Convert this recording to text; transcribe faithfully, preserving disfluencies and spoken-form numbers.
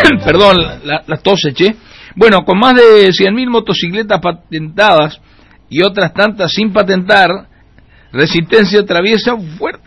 Perdón, la, la tos eché. Bueno, con más de cien mil motocicletas patentadas y otras tantas sin patentar, Resistencia atraviesa un fuerte